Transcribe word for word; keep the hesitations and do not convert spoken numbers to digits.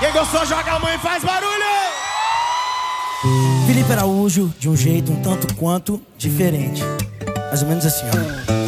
Quem gostou, joga a mão e faz barulho! Felipe Araújo, de um jeito um tanto quanto diferente. Mais ou menos assim, ó.